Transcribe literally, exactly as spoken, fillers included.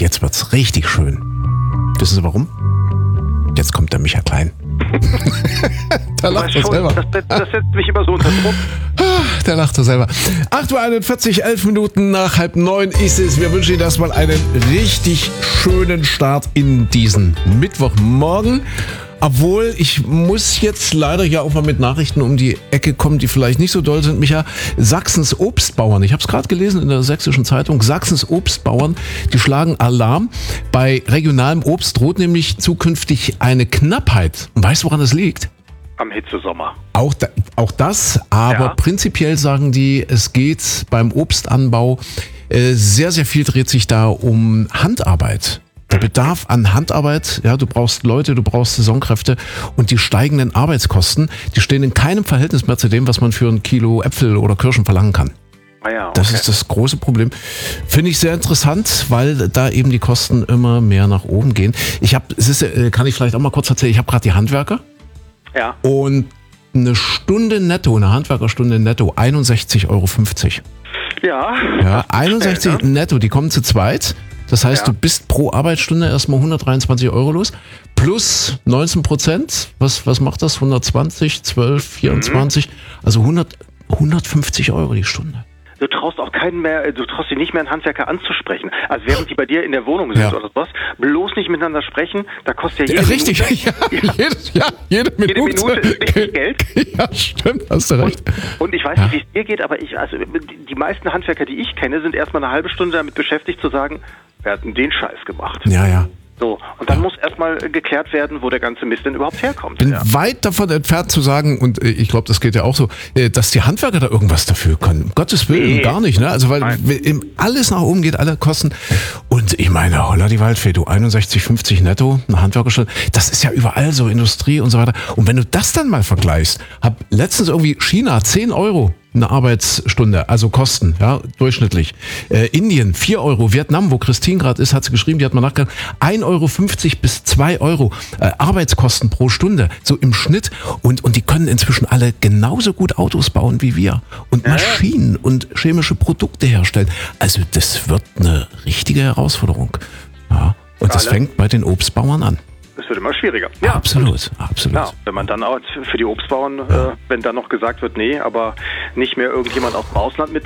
jetzt wird's richtig schön. Wissen Sie warum? Jetzt kommt der Micha Klein. Da lacht er selber. Das, das, das setzt mich immer so unter Druck. Der lacht er selber. acht Uhr einundvierzig, elf Minuten nach halb neun ist es. Wir wünschen Ihnen erstmal einen richtig schönen Start in diesen Mittwochmorgen. Obwohl, ich muss jetzt leider ja auch mal mit Nachrichten um die Ecke kommen, die vielleicht nicht so doll sind, Micha. Sachsens Obstbauern, ich habe es gerade gelesen in der Sächsischen Zeitung, Sachsens Obstbauern, die schlagen Alarm. Bei regionalem Obst droht nämlich zukünftig eine Knappheit. Und weißt du, woran das liegt? Am Hitzesommer. Auch, da, auch das, aber ja. Prinzipiell sagen die, es geht beim Obstanbau, äh, sehr, sehr viel dreht sich da um Handarbeit. Der Bedarf an Handarbeit, ja, du brauchst Leute, du brauchst Saisonkräfte und die steigenden Arbeitskosten, die stehen in keinem Verhältnis mehr zu dem, was man für ein Kilo Äpfel oder Kirschen verlangen kann. Ah ja, okay. Das ist das große Problem. Finde ich sehr interessant, weil da eben die Kosten immer mehr nach oben gehen. Ich habe, es ist, kann ich vielleicht auch mal kurz erzählen, ich habe gerade die Handwerker. Ja. Und eine Stunde netto, eine Handwerkerstunde netto, einundsechzig Euro fünfzig. Ja. Ja, einundsechzig schnell, ne? netto, die kommen zu zweit. Das heißt, ja. du bist pro Arbeitsstunde erstmal hundertdreiundzwanzig Euro los. Plus neunzehn Prozent. Was, was macht das? hundertzwanzig, zwölf, vierundzwanzig. Mhm. Also hundert, hundertfünfzig Euro die Stunde. Du traust auch keinen mehr, du traust dich nicht mehr, einen Handwerker anzusprechen. Also während die bei dir in der Wohnung sind ja. oder was, bloß nicht miteinander sprechen, da kostet ja jede Richtig, Minute. Ja, ja. Jede, ja, jede Minute. Jede Minute ist richtig Geld. Ja, stimmt, hast du recht. Und, und ich weiß ja. nicht, wie es dir geht, aber ich, also die meisten Handwerker, die ich kenne, sind erstmal eine halbe Stunde damit beschäftigt zu sagen, wer hat denn den Scheiß gemacht? Ja, ja. So, und dann ja. muss erstmal geklärt werden, wo der ganze Mist denn überhaupt herkommt. Bin ja. weit davon entfernt zu sagen, und ich glaube, das geht ja auch so, dass die Handwerker da irgendwas dafür können. Um Gottes Willen, nee. gar nicht. Ne? Also weil Nein. alles nach oben geht, alle Kosten. Und ich meine, holla die Waldfee, du einundsechzig fünfzig netto, eine Handwerkerstunde, das ist ja überall so, Industrie und so weiter. Und wenn du das dann mal vergleichst, hab letztens irgendwie China zehn Euro. Eine Arbeitsstunde, also Kosten, ja, durchschnittlich. Äh, Indien, vier Euro. Vietnam, wo Christine gerade ist, hat sie geschrieben, die hat mal nachgedacht, ein Euro fünfzig bis zwei Euro äh, Arbeitskosten pro Stunde, so im Schnitt. Und, und die können inzwischen alle genauso gut Autos bauen wie wir. Und Maschinen und chemische Produkte herstellen. Also das wird eine richtige Herausforderung. Ja. Und das fängt bei den Obstbauern an. Es wird immer schwieriger. Ja, absolut, absolut. Ja, wenn man dann auch für die Obstbauern, ja. äh, wenn dann noch gesagt wird, nee, aber nicht mehr irgendjemand aus dem Ausland mit